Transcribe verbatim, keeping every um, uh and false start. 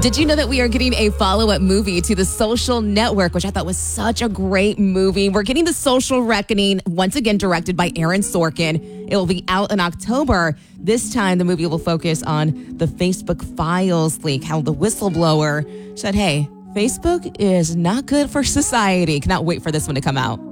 Did you know that we are getting a follow-up movie to The Social Network, which I thought was such a great movie? We're getting The Social Reckoning, once again directed by Aaron Sorkin. It will be out in October. This time, the movie will focus on the Facebook files leak, how the whistleblower said, hey, Facebook is not good for society. Cannot wait for this one to come out.